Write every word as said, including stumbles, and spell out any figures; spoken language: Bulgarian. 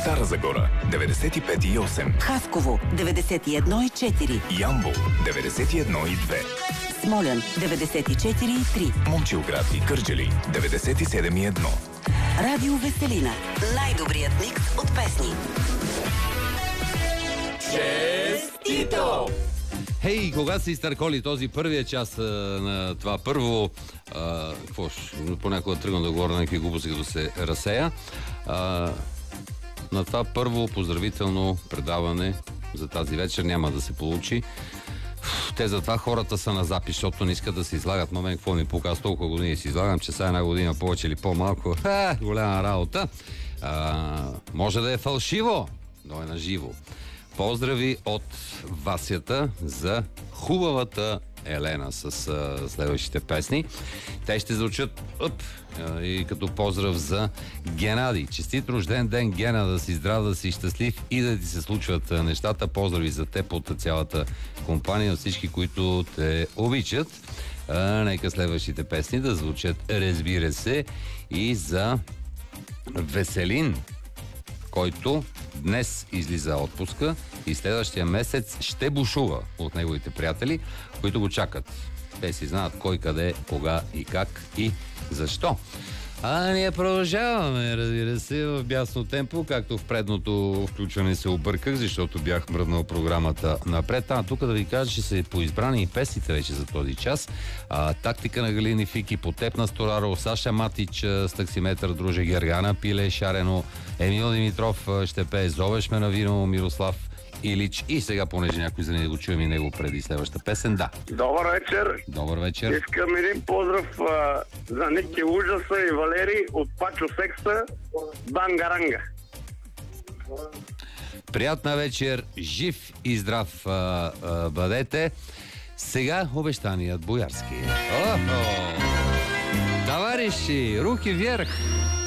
Стара Загора деветдесет и пет и осем, Хасково деветдесет и едно и четири, Ямбол деветдесет и едно и две, Смолян деветдесет и четири и три, Момчилград и Кърджали деветдесет и седем и едно. Радио Веселина. Най-добрият микс от песни. Честито! Хей, кога си изтърколи този първия час а, на това първо, а, какво ще, понякога тръгвам да говоря на някакви глупости, като се разсея, а, на това първо поздравително предаване за тази вечер няма да се получи. Те затова хората са на запис, защото не искат да се излагат. Момент, какво ми пука, аз толкова години си излагам, че сега една година повече или по-малко. Ха, голяма работа. А, може да е фалшиво, но е на живо. Поздрави от Васята за хубавата Елена с а, следващите песни. Те ще звучатъп, а, и като поздрав за Геннадий. Честит рожден ден, Гена, да си здрав, да си щастлив и да ти се случват а, нещата. Поздрави за теб от цялата компания, от всички, които те обичат. А, нека следващите песни да звучат, разбира се, и за Веселин, който днес излиза отпуска и следващия месец ще бушува от неговите приятели, които го чакат. Те си знаят кой, къде, кога и как и защо. А ние продължаваме, разбира се, в бясно темпо, както в предното включване се обърках, защото бях мръднал програмата напред. А тук да ви кажа, че са поизбрани и песните вече за този час. А, тактика на Галини Фики, Потепна Стораро, Саша Матич с таксиметър, Друже Гергана, Пиле Шарено, Емил Димитров ще пее Зовеш ме на вино, Мирослав Илич. И сега, понеже някой за да го чуем и него преди следващата песен, да. Добър вечер. Добър вечер. Искам един поздрав а, за Ники Ужаса и Валери от Пачо Секса, Бангаранга. Приятна вечер, жив и здрав а, а, бъдете. Сега обещаният боярски. Охо! Товарищи, руки вверх!